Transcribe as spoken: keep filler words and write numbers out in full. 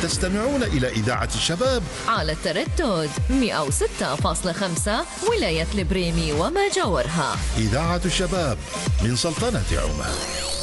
تستمعون إلى إذاعة الشباب على التردد مئة وستة فاصلة خمسة ولاية البريمي وما جاورها. إذاعة الشباب من سلطنة عمان.